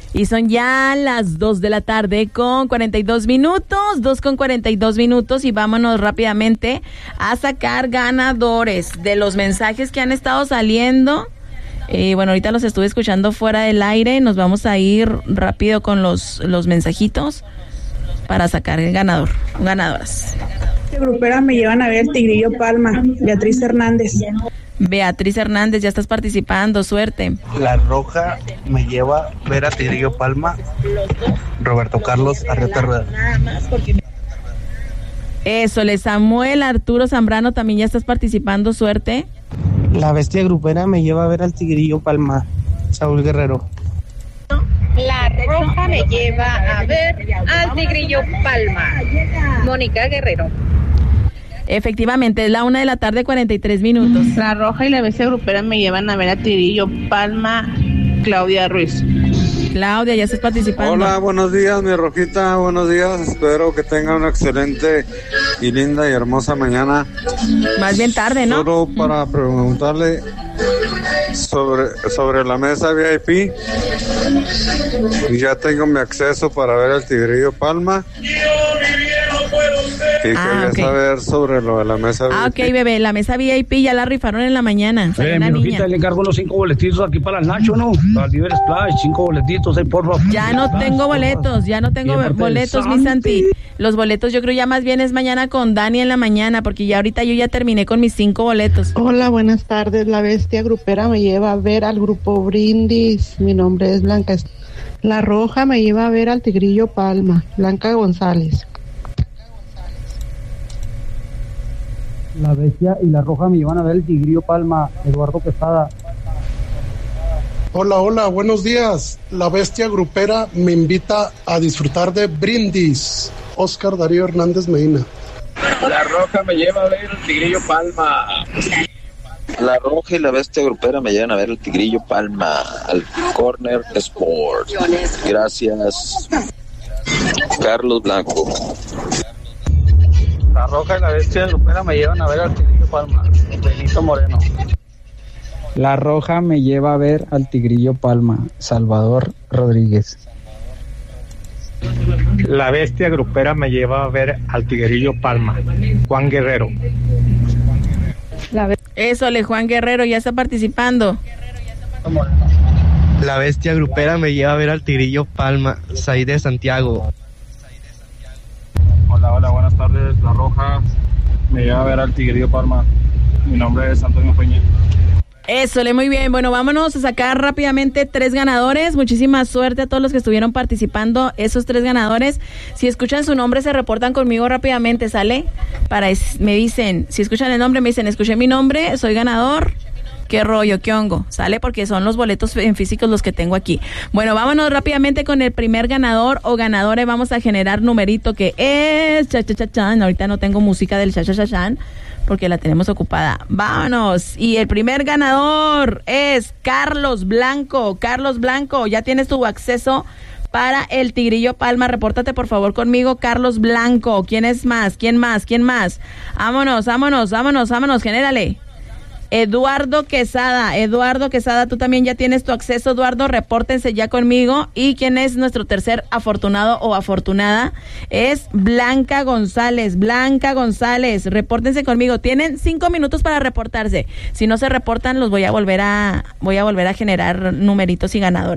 Y son ya las 2 de la tarde con 42 minutos, 2 con 42 minutos y vámonos rápidamente a sacar ganadores de los mensajes que han estado saliendo. Bueno, ahorita los estuve escuchando fuera del aire, nos vamos a ir rápido con los mensajitos para sacar el ganador, ganadoras. Grupera me llevan a ver el Tigrillo Palma, Beatriz Hernández. Beatriz Hernández, ya estás participando, suerte. La Roja me lleva a ver a Tigrillo Palma, Roberto Carlos Arrieta Rueda. Eso, Samuel Arturo Zambrano, también ya estás participando, suerte. La Bestia Grupera me lleva a ver al Tigrillo Palma, Saúl Guerrero. La Roja me lleva a ver al Tigrillo Palma, Mónica Guerrero. Efectivamente, es la 1 de la tarde, 43 minutos. La Roja y la Bestia Grupera me llevan a ver a Tigrillo Palma, Claudia Ruiz. Claudia, ya estás participando. Hola, buenos días, mi Rojita, buenos días. Espero que tengan una excelente y linda y hermosa mañana. Más bien tarde, ¿no? Solo para preguntarle sobre la mesa VIP. Ya tengo mi acceso para ver al Tigrillo Palma. Y quería saber sobre lo de la mesa VIP. Ok, bebé, la mesa VIP ya la rifaron en la mañana. Mi Rojita, le encargo unos 5 boletitos aquí para el Nacho, ¿no? Para el Liber Splash, 5 boletitos ahí, por favor. Ya no tengo boletos, mi Santi. Los boletos yo creo ya más bien es mañana con Dani en la mañana, porque ya ahorita yo ya terminé con mis 5 boletos. Hola, buenas tardes. La Bestia Grupera me lleva a ver al grupo Brindis. Mi nombre es Blanca. La Roja me lleva a ver al Tigrillo Palma, Blanca González. La Bestia y la Roja me llevan a ver el Tigrillo Palma, Eduardo Quesada. Hola, buenos días. La Bestia Grupera me invita a disfrutar de Brindis. Oscar Darío Hernández Medina. La Roja me lleva a ver el Tigrillo Palma. La Roja y la Bestia Grupera me llevan a ver el Tigrillo Palma al Corner Sport. Gracias. Carlos Blanco. La Roja y la Bestia Grupera me llevan a ver al Tigrillo Palma, Benito Moreno. La Roja me lleva a ver al Tigrillo Palma, Salvador Rodríguez. La Bestia Grupera me lleva a ver al Tigrillo Palma, Juan Guerrero. Eso, Juan Guerrero ya está participando. La Bestia Grupera me lleva a ver al Tigrillo Palma, Said de Santiago. Hola, buenas tardes. La Roja me lleva a ver al Tigrillo Palma. Mi nombre es Antonio Peña. Eso, muy bien. Bueno, vámonos a sacar rápidamente 3 ganadores. Muchísima suerte a todos los que estuvieron participando, esos 3 ganadores. Si escuchan su nombre, se reportan conmigo rápidamente, ¿sale? Me dicen, si escuchan el nombre, me dicen, escuché mi nombre, soy ganador. ¿Qué rollo? ¿Qué hongo? ¿Sale? Porque son los boletos en físicos los que tengo aquí. Bueno, vámonos rápidamente con el primer ganador o ganadora y vamos a generar numerito que es cha-cha-cha-chan. Ahorita no tengo música del cha-cha-cha-chan porque la tenemos ocupada. Vámonos. Y el primer ganador es Carlos Blanco. Carlos Blanco, ya tienes tu acceso para el Tigrillo Palma. Repórtate por favor conmigo, Carlos Blanco. ¿Quién es más? ¿Quién más? Vámonos, genérale. Eduardo Quesada, tú también ya tienes tu acceso, Eduardo, repórtense ya conmigo. Y quién es nuestro tercer afortunado o afortunada es Blanca González, repórtense conmigo, tienen 5 minutos para reportarse, si no se reportan los voy a volver a generar numeritos y ganadores.